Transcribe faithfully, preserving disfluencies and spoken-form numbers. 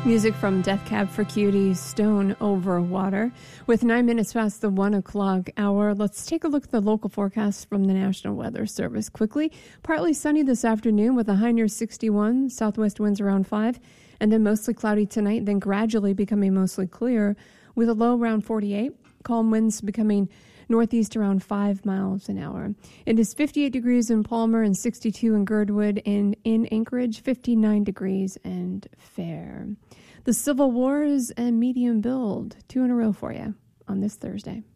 Music from Death Cab for Cutie, Stone Over Water. With nine minutes past the one o'clock hour, let's take a look at the local forecast from the National Weather Service quickly. Partly sunny this afternoon with a high near sixty-one, southwest winds around five, and then mostly cloudy tonight, then gradually becoming mostly clear with a low around forty-eight. Calm winds becoming northeast around five miles an hour. It is fifty-eight degrees in Palmer and sixty-two in Girdwood, and in Anchorage, fifty-nine degrees and fair. The Civil Wars and medium build, two in a row for you on this Thursday.